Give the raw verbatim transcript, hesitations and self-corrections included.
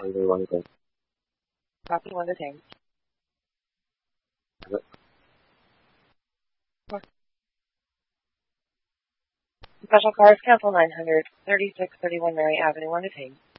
Under one thing. Copy one to ten. Special cars, cancel nine hundred thirty-six thirty-one Mary Avenue, one to ten.